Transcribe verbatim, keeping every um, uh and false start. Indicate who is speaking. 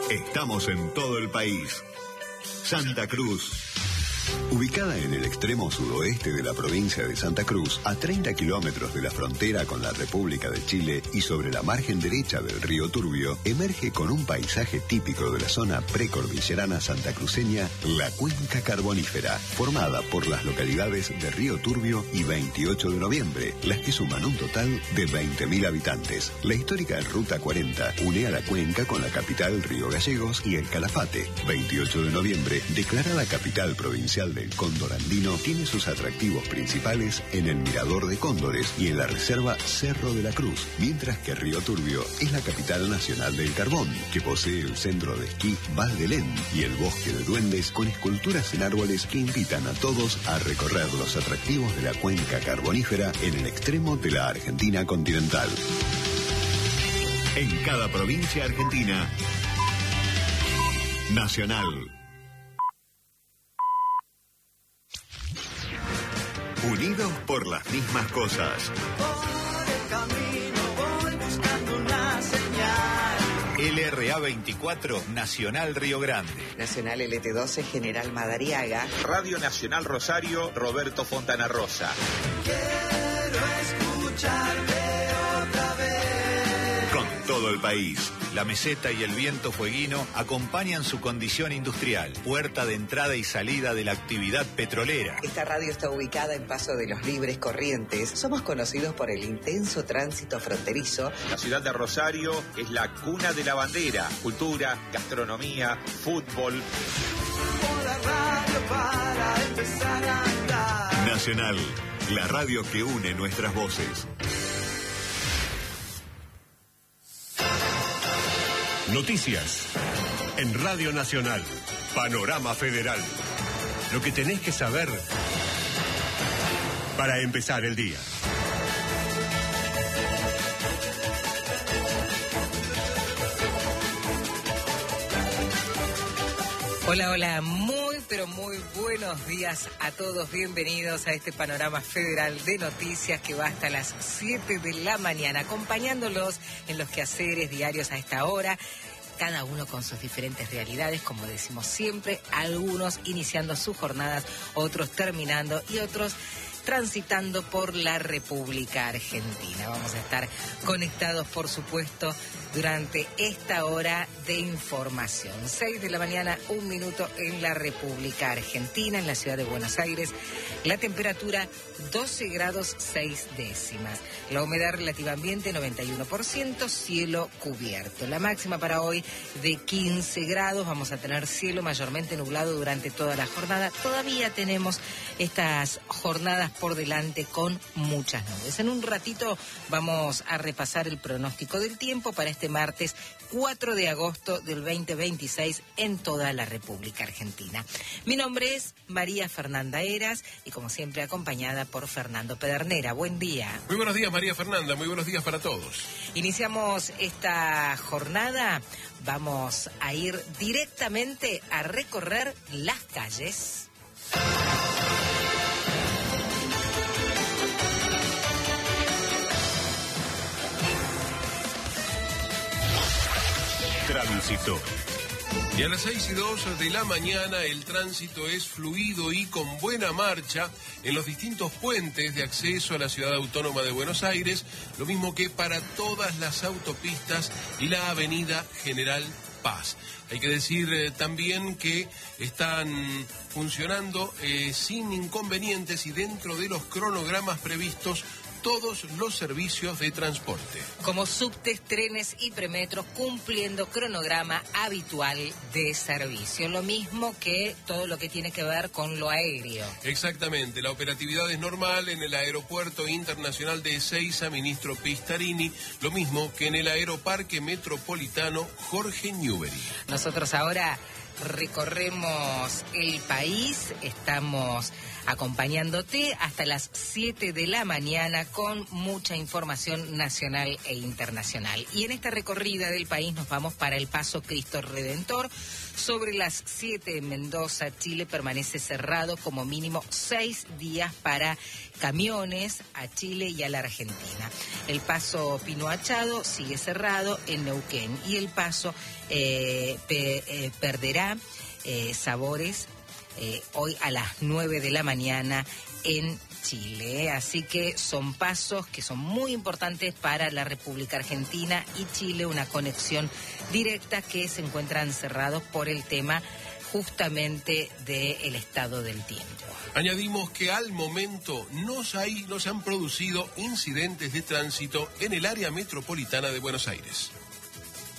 Speaker 1: Estamos en todo el país. Santa Cruz. Ubicada en el extremo sudoeste de la provincia de Santa Cruz, a treinta kilómetros de la frontera con la República de Chile y sobre la margen derecha del río Turbio, emerge con un paisaje típico de la zona precordillerana santacruceña, la Cuenca Carbonífera, formada por las localidades de Río Turbio y veintiocho de noviembre, las que suman un total de veinte mil habitantes. La histórica Ruta cuarenta une a la cuenca con la capital Río Gallegos y el Calafate. veintiocho de noviembre, declarada capital provincial del cóndor andino, tiene sus atractivos principales en el Mirador de Cóndores y en la reserva Cerro de la Cruz, mientras que Río Turbio es la capital nacional del carbón, que posee el centro de esquí Val d'Elén y el bosque de duendes con esculturas en árboles que invitan a todos a recorrer los atractivos de la cuenca carbonífera en el extremo de la Argentina continental. En cada provincia argentina, Nacional. Unidos por las mismas cosas.
Speaker 2: Por el camino voy buscando una señal.
Speaker 3: L R A veinticuatro, Nacional Río Grande.
Speaker 4: Nacional L T doce, General Madariaga.
Speaker 5: Radio Nacional Rosario, Roberto Fontana Rosa.
Speaker 2: Quiero escucharte otra vez.
Speaker 1: Con todo el país.
Speaker 3: La meseta y el viento fueguino acompañan su condición industrial, puerta de entrada y salida de la actividad petrolera.
Speaker 4: Esta radio está ubicada en Paso de los Libres Corrientes. Somos conocidos por el intenso tránsito fronterizo.
Speaker 5: La ciudad de Rosario es la cuna de la bandera, cultura, gastronomía, fútbol.
Speaker 2: Por la radio para empezar a andar.
Speaker 1: Nacional, la radio que une nuestras voces.
Speaker 6: Noticias en Radio Nacional, Panorama Federal. Lo que tenés que saber para empezar el día.
Speaker 7: Hola, hola, muy pero muy buenos días a todos. Bienvenidos a este Panorama Federal de Noticias que va hasta las siete de la mañana, acompañándolos en los quehaceres diarios a esta hora. Cada uno con sus diferentes realidades, como decimos siempre, algunos iniciando sus jornadas, otros terminando y otros transitando por la República Argentina. Vamos a estar conectados, por supuesto, durante esta hora de información. seis de la mañana, un minuto en la República Argentina, en la ciudad de Buenos Aires. La temperatura doce grados seis décimas. La humedad relativa ambiente noventa y uno por ciento, cielo cubierto. La máxima para hoy de quince grados. Vamos a tener cielo mayormente nublado durante toda la jornada. Todavía tenemos estas jornadas por delante con muchas nubes. En un ratito vamos a repasar el pronóstico del tiempo para este martes cuatro de agosto del veinte veintiséis en toda la República Argentina. Mi nombre es María Fernanda Heras y como siempre acompañada por Fernando Pedernera. Buen día.
Speaker 8: Muy buenos días, María Fernanda, muy buenos días para todos.
Speaker 7: Iniciamos esta jornada, vamos a ir directamente a recorrer las calles.
Speaker 6: Tránsito.
Speaker 8: Y a las seis y dos de la mañana el tránsito es fluido y con buena marcha en los distintos puentes de acceso a la Ciudad Autónoma de Buenos Aires, lo mismo que para todas las autopistas y la avenida General Paz. Hay que decir eh, también que están funcionando eh, sin inconvenientes y dentro de los cronogramas previstos todos los servicios de transporte.
Speaker 7: Como subtes, trenes y premetros cumpliendo cronograma habitual de servicio. Lo mismo que todo lo que tiene que ver con lo aéreo.
Speaker 8: Exactamente, la operatividad es normal en el Aeropuerto Internacional de Ezeiza, Ministro Pistarini, lo mismo que en el Aeroparque Metropolitano Jorge Newbery.
Speaker 7: Nosotros ahora recorremos el país, estamos acompañándote hasta las siete de la mañana con mucha información nacional e internacional. Y en esta recorrida del país nos vamos para el Paso Cristo Redentor. Sobre las siete en Mendoza, Chile permanece cerrado como mínimo seis días para camiones a Chile y a la Argentina. El Paso Pino Achado sigue cerrado en Neuquén y el paso eh, pe, eh, perderá eh, sabores eh, hoy a las nueve de la mañana en Chile. Así que son pasos que son muy importantes para la República Argentina y Chile, una conexión directa que se encuentran cerrados por el tema justamente del estado del tiempo.
Speaker 8: Añadimos que al momento no, hay, no se han producido incidentes de tránsito en el área metropolitana de Buenos Aires.